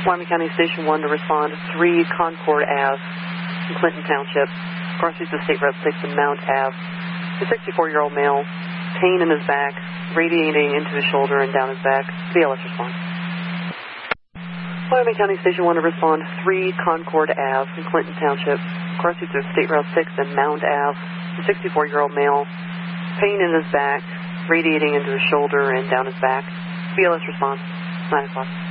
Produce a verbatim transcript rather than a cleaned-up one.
Wyoming County Station one to respond. three Concord Avenue in Clinton Township. Crossing to State Route six in Mount Avenue. A sixty-four-year-old male, pain in his back, radiating into his shoulder and down his back. B L S response. Wyoming County Station one to respond. three Concord Avenue in Clinton Township. Crossing to State Route six in Mount Avenue. A sixty-four-year-old male, pain in his back, radiating into his shoulder and down his back. B L S response. nine o'clock.